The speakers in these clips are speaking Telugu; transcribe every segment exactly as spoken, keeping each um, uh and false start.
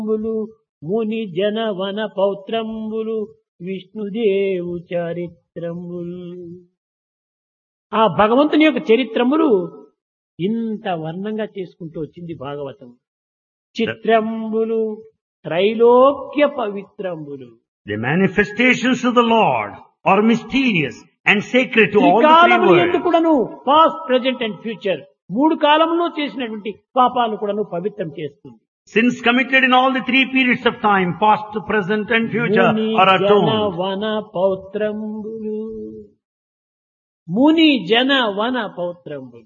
ంబులు ముని జన వన పౌత్రంబులు విష్ణుదేవు చరిత్రములు. ఆ భగవంతుని యొక్క చరిత్రములు ఇంత వర్ణంగా చేసుకుంటూ వచ్చింది భాగవతం. చిత్రంబులు త్రైలోక్య పవిత్రంబులు. The manifestations of the Lord are mysterious and sacred to ఈ all the three కాలములు worlds. ఎందుకు కూడాను పాస్ట్, ప్రెజెంట్ అండ్ ఫ్యూచర్ మూడు కాలంలో చేసినటువంటి పాపాలు కూడాను పవిత్రం చేస్తుంది. Sins committed in all the three periods of time, past, present and future, Muni are జన atoned. వన పౌత్రంబులు. ముని జన వన పౌత్రంబులు.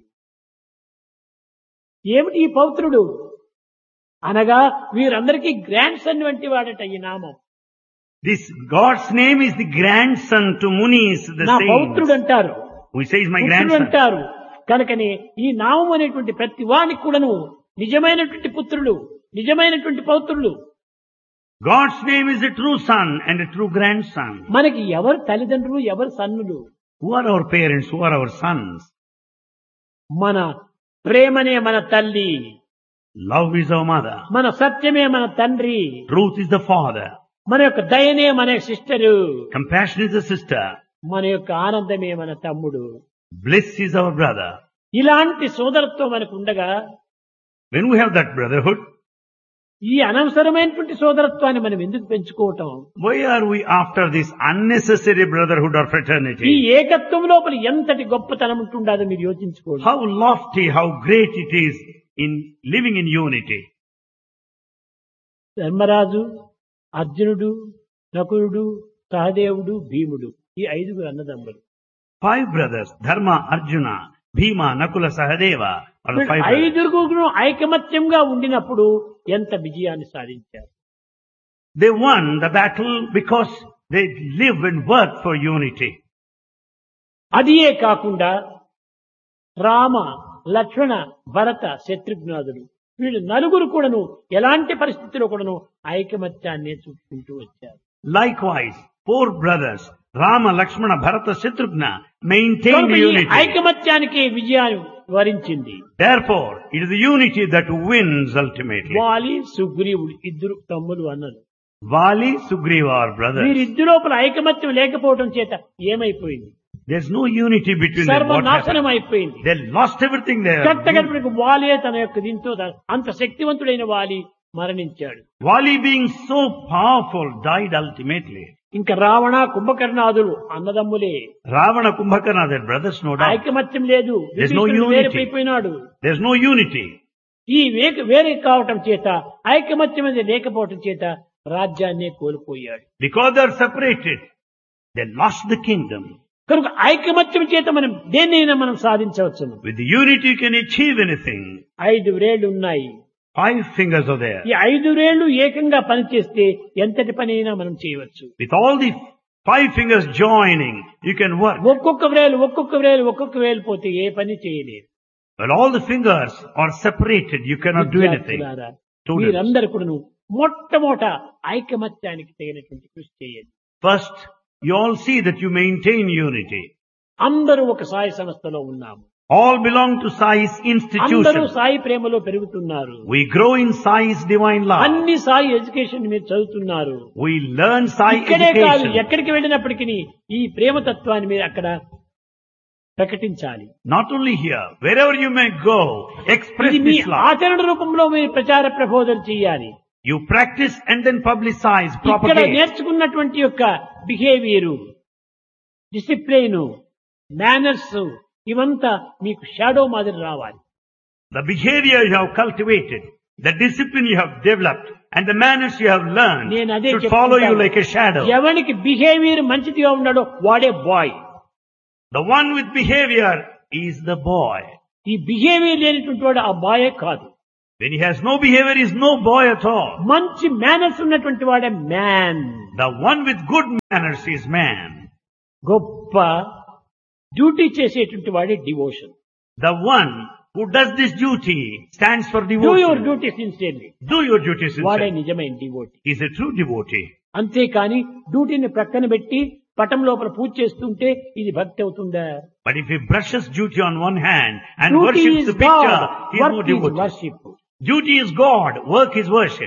ఏమిటి ఈ పౌత్రుడు అనగా వీరందరికీ గ్రాండ్ సన్ వంటి వాడట ఈ నామం. This God's name is the grandson to Munis, the నా పౌత్రుడు saints. అంటారు, Who says my పుత్రుడు grandson? అంటారు. కనుకనే ఈ నామం అనేటువంటి ప్రతి వానికి కూడాను నిజమైనటువంటి పుత్రులు, నిజమైనటువంటి పౌత్రులు. God's name is a true son and a true grandson. మనకి ఎవరు తల్లిదండ్రులు, ఎవరు సన్నులు? Who are our parents? Who are our sons? మన ప్రేమనే మన తల్లి, Love is our mother. మన సత్యమే మన తండ్రి, Truth is the father. మన యొక్క దయనే మన sister, Compassion is the sister. మన యొక్క ఆనందమే మన తమ్ముడు. Bliss is our brother. ఇలాంటి సోదరత్వం మనకు ఉండగా When we have that brotherhood, ఈ అనవసరమైనటువంటి సోదరత్వాన్ని మనం ఎందుకు పెంచుకోవటం? why are we after this unnecessary brotherhood or ఈ fraternity? ఏకత్వం లోపల ఎంతటి గొప్పతనం ఉంటుండదో మీరు యోచించుకోండి. How lofty, how great it is in living in unity. Dharmaraju, అర్జునుడు, నకులుడు, సహదేవుడు, భీముడు, ఈ ఐదుగురు అన్నదమ్ములు. Five brothers, Dharma, Arjuna, Bhima, Nakula, Sahadeva, are the five brothers. ఐదుగురు ఐకమత్యంగా ఉండినప్పుడు ఎంత విజయాన్ని సాధించారు. They won the battle because they live and work for unity. అదియే కాకుండా రామ, లక్ష్మణ, భరత, శత్రుఘ్నాదులు వీళ్ళు నలుగురు కూడాను ఎలాంటి పరిస్థితిలో కూడాను ఐకమత్యాన్ని చూపుకుంటూ వచ్చారు. Likewise, four brothers, Rama, Lakshmana, Bharata, Shatrughna, maintained కనుక ఈ unity. ఐకమత్యానికి విజయాన్ని వరించింది. Therefore, it is the unity that wins ultimately. వాలి, సుగ్రీవుడు ఇద్దరు తమ్ములు అన్నది. Vali, Sugriva are brothers. వీరిద్దరు లోపల ఐకమత్యం లేకపోవడం చేత ఏమైపోయింది? There's no unity between them. What సర్వనాశనం happened? అయిపోయింది. They lost everything there. కట్టగడపడికి వాలే తన యొక్క దీంతో అంత శక్తివంతుడైన వాలి మరణించాడు. Vali being so powerful died ultimately. ఇంకా Ravana, కుంభకర్ణాదులు అన్నదమ్ములే. Ravana, Kumbhakarna, their brothers, no doubt. ఐకమత్యం లేదు. There's no విభీషణుడు unity. వేరైపోయినాడు. There's no unity. ఈ వేక- వేరే కావటం చేత ఐకమత్యం అనేది లేకపోవటం చేత రాజ్యాన్నే కోల్పోయాడు. Because they are separated, they lost the kingdom. కనుక ఐకమత్యం చేత మనం దేన్నైనా మనం సాధించవచ్చును. With the unity you can achieve anything. ఐదు వేళ్లు ఉన్నాయి. Five fingers are there. ఈ ఐదు వేళ్లు ఏకంగా పనిచేస్తే ఎంతటి పని అయినా మనం చేయవచ్చు. With all the five fingers joining, you can work. ఒక్కొక్క వేలు ఒక్కొక్క వేలు ఒక్కొక్క వేలు పోతే ఏ పని చేయలేదు. When all the fingers are separated, you cannot do anything. విద్యార్థులారా, Students. మీరందరూ కూడాను మొట్టమొదట ఐకమత్యానికి తగినటువంటి కృషి చేయండి. First, you all see that you maintain unity. అందరూ ఒక సాయి సంస్థలో ఉన్నాము. All belong to Sai's అందరూ institution. సాయి ప్రేమలో పెరుగుతున్నారు. We grow in Sai's divine love. అన్ని సాయి ఎడ్యుకేషన్ మీరు చదువుతున్నారు. We learn Sai ఇక్కడే కాదు, education. ఎక్కడికి వెళ్ళినప్పటికీ ఈ ప్రేమ తత్వాన్ని మీరు అక్కడ ప్రకటించాలి. Not only here, wherever you may go, express ఇది మీ this love. ఆచరణ రూపంలో మీరు ప్రచార ప్రబోధన చేయాలి. You practice and then publicize, ఇక్కడ propagate. నేర్చుకున్నటువంటి యొక్క బిహేవియరు, డిసిప్లైన్, మేనర్స్ ఇవంతా మీకు షాడో మాదిరి రావాలి. The behavior you have cultivated, the discipline you have developed, and the manners you have learned నేను అదే should follow you చెప్తుంటాను. like a shadow. ఎవరికి బిహేవియర్ మంచిదిగా ఉన్నాడో వాడే bye. The one with behavior is the boy. ఈ బిహేవియర్ లేనటువంటి వాడు ఆ బాయే కాదు. When he has no behavior, he is no boy at all. మంచి మేనర్స్ ఉన్నటువంటి వాడే man. The one with good manners is man. గొప్ప డ్యూటీ చేసేటువంటి వాడే devotion. The one who does this duty stands for do your devotion. Duty sincerely. Do your duty వాడే sincerely. నిజమైన devotee. He is a true devotee. అంతేకాని డ్యూటీని ప్రక్కన పెట్టి పటం లోపల పూజ చేస్తుంటే ఇది భక్తి అవుతుందా? But if he brushes duty on one hand and duty worships is the picture, God, he is no work is devotee. Worship. Duty is God, work is worship.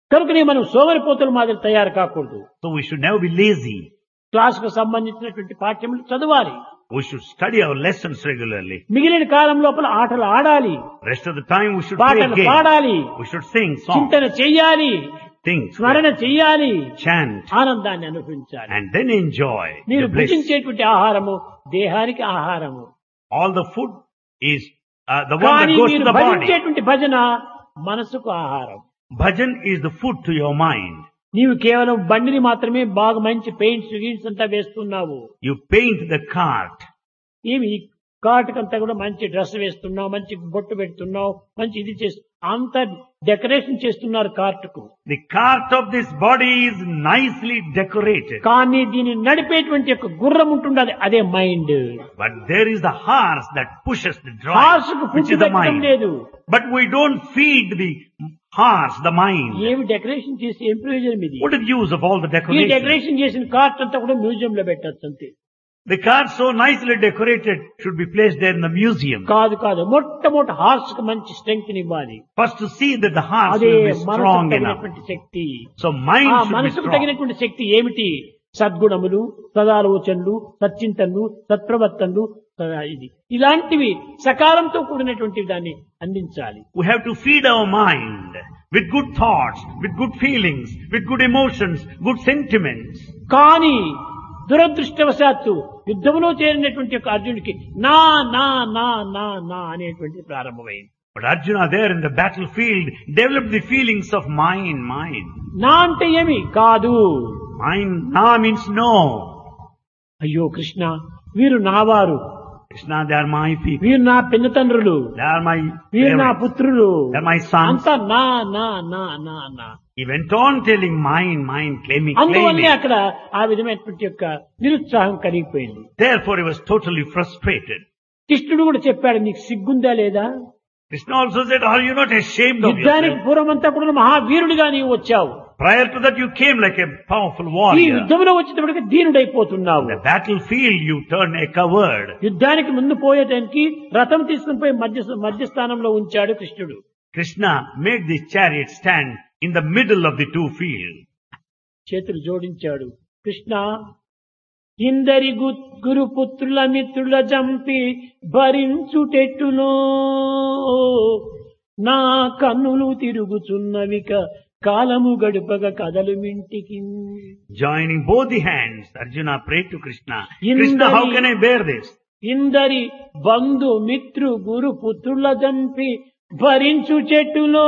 కనుకనే మనం సోమరిపోతుల మాదిరి తయారు కాకూడదు. So we should never be lazy. క్లాసుకు సంబంధించినటువంటి పాఠ్యములు చదవాలి. We should study our lessons regularly. మిగిలిన కాలం లోపల ఆటలు ఆడాలి, Rest of the time we should play పాటలు games. పాడాలి, We should sing songs, చింతన చెయ్యాలి, think, స్మరణ చెయ్యాలి, chant, ఆనందాన్ని అనుభవించాలి. and then enjoy మీరు the bliss. భుజించేటువంటి ఆహారము దేహానికి ఆహారము, All the food is uh, the one that కానీ goes to మీరు the body. భజించేటువంటి భజన మనసుకు ఆహారం. Bhajan is the food to your mind. నీవు కేవలం బండిని మాత్రమే బాగా మంచి పెయింట్స్ గీన్స్ అంతా వేస్తున్నావు. You paint the cart. ఏమి కాటుకంతా కూడా మంచి డ్రెస్ వేస్తున్నావు, మంచి బొట్టు పెడుతున్నావు, మంచి ఇది చేస్తు అంత డెకరేషన్ చేస్తున్నారు కార్టుకు. The cart of this body is nicely decorated. కానీ దీన్ని నడిపేటువంటి యొక్క గుర్రం ఉంటుండదు, అదే mind. But there is the horse that pushes the horse drive, కు which ఫుడ్ is the పెట్టడం mind. లేదు. But we don't feed the horse, the mind. ఏమి డెకరేషన్ చేసి ఏం ప్రయోజనం ఇది? What is the use of all the ఈ decoration? డెకరేషన్ చేసిన కార్ట్ అంతా కూడా మ్యూజియం లో పెట్టచ్చు అంతే. The cart so nicely decorated should be placed there in the museum. కాదు కాదు, మొట్టమొదటి హార్స్ కు మంచి స్ట్రెంగ్త్ ఇవ్వాలి. First to see that the horse అదే will be మనసుకు strong enough. తగినటువంటి శక్తి. So mind ఆ should be మనసుకు strong. తగినటువంటి శక్తి ఏమిటి? సద్గుణములు, సదాలోచనలు, సచ్చింతనలు, సత్ప్రవర్తనలు, సదా- ఇది ఇలాంటివి సకాలంతో కూడినటువంటి దాన్ని అందించాలి. We have to feed our mind with good thoughts, with good feelings, with good emotions, good sentiments. కానీ దురదృష్టవశాత్తు యుద్ధంలో చేరినటువంటి యొక్క అర్జునుడికి నా నా నా నా నా అనేటువంటిది ప్రారంభమైంది. But Arjuna there in the battlefield developed the feelings of mine, mine. నా అంటే ఏమి కాదు. Mine, na means no. అయ్యో కృష్ణ, వీరు నావారు, Krishna, they are my people. వీరు నా పిన్నతండ్రులు, They are my వీరు నా parents. పుత్రులు, They are my sons. అంతా నా నా నా నా నా. He went on telling mine, mine, claiming, అందువల్లే claiming. అక్కడ ఆ విధమైనటువంటి యొక్క నిరుత్సాహం కలిగిపోయింది. Therefore he was totally frustrated. కృష్ణుడు కూడా చెప్పాడు, నీకు సిగ్గుందా లేదా? Krishna also said, are you not ashamed of యుద్ధానికి yourself? పూర్వమంతా కూడా మహావీరుడిగా నీవు వచ్చావు, Prior to that you came like a powerful ఈ warrior. యుద్ధంలో వచ్చేటప్పటికి దీనుడైపోతున్నావు. On the battlefield you turn a coward. యుద్ధానికి ముందు పోయేటానికి రథం తీసుకుని పోయి మధ్య మధ్యస్థానంలో ఉంచాడు కృష్ణుడు. Krishna made the chariot stand in the middle of the two fields. చేతులు జోడించాడు. కృష్ణ, ఇందరి గు- గురుపుత్రుల మిత్రుల జంపి భరించుటెట్టులో నా కన్నులు తిరుగుచున్నవిక కాలము గడుపగ కదలు మింటికి. Joining both the hands, Arjuna prayed to Krishna. In Krishna, the- how can I bear this? ఇందరి బంధు మిత్రు గురు పుత్రుల జంపి భరించు చెట్టులో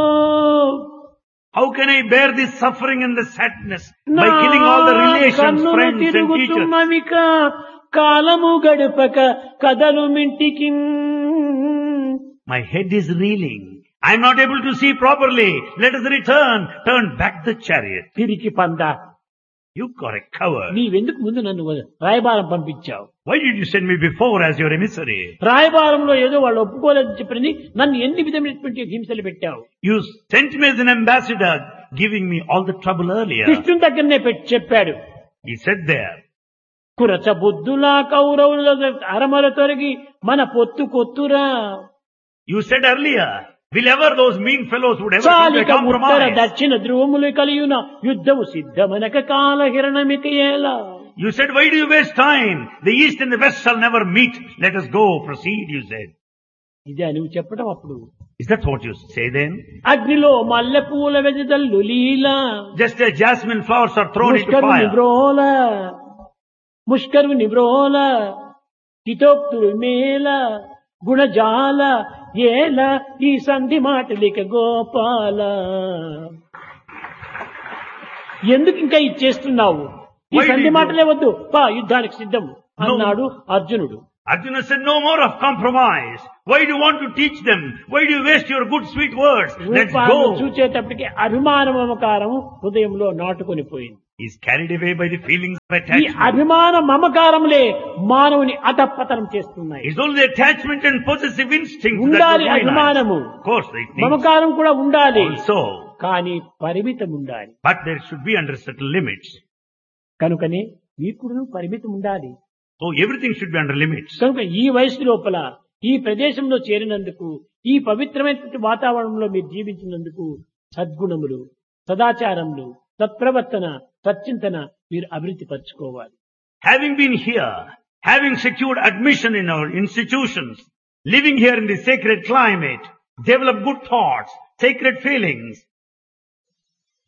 How can I bear this suffering and the sadness by killing all the relations, friends and teachers? తిరుగుతున్నవిక కాలము గడుపక కదలు మింటికి. My head is reeling. I am not able to see properly. Let us return. Turn back the chariot. తిరిగి పంద, You are a coward. నీవెందుకు ముందు నన్ను రాయబారం పంపించావు? Why did you send me before as your emissary? రాయబారంలో ఏదో వాళ్ళు ఒప్పుకోలేదని చెప్పని నన్ను ఎన్ని విధమైనటువంటి హింసలు పెట్టావు. You sent me as an ambassador, giving me all the trouble earlier. కృష్ణుని దగ్గరనే పెట్టి చెప్పాడు, He said there, కురచ బుద్ధులా కౌరవుల అరమర తొలగి మన పొత్తు కొత్తురా. you said earlier, will ever those mean fellows would ever come to a చాలిక Uttara compromise? దక్షిణ ధ్రువములు కలియున యుద్ధము సిద్ధమనక కాలహిరణమిక ఎలా. You said, why do you waste time? The east and the west shall never meet. Let us go, proceed, you said. ఇదే నువ్వు చెప్పడం అప్పుడు. Is that what you say then? అగ్నిలో మల్లె పూల వెదజల్లు లీలా Just as jasmine flowers are thrown into ముష్కరు fire. నిబ్రోల ముష్కరు నిబ్రోల హితోక్తులు మేల గుణజాల ఏల ఈ సంధి మాటలిక గోపాల. ఎందుకు ఇంకా ఇది చేస్తున్నావు? ఈ Why సంధి did you- మాటలే వద్దు, పా యుద్ధానికి సిద్ధం అన్నాడు అర్జునుడు. Arjuna said, no more of compromise. Why do you want to teach them? Why do you waste your good sweet words? Let's రూపాన్ని go. చూచేటప్పటికి అభిమాన మమకారం హృదయంలో నాటుకొని పోయింది. He is carried away by the feelings of ఈ attachment. అభిమాన మమకారములే మానవుని అధపతనం చేస్తున్నాయి. It's only the attachment and possessive instinct that ఉండాలి will ruin us. అభిమానము, Of course, it needs మమకారం కూడా ఉండాలి, also. కానీ పరిమితం ఉండాలి. But there should be under certain limits. కనుకనే వీకుడును పరిమితం ఉండాలి. So everything should be under limits. కనుక ఈ వయసు లోపల ఈ ప్రదేశంలో చేరినందుకు, ఈ పవిత్రమైనటువంటి వాతావరణంలో మీరు జీవించినందుకు సద్గుణములు, సదాచారములు, సత్ప్రవర్తన, సచ్చింతన మీరు అభివృద్ధి పరచుకోవాలి. Having been here, having secured admission in our institutions, living here in the sacred climate, develop good thoughts, sacred feelings,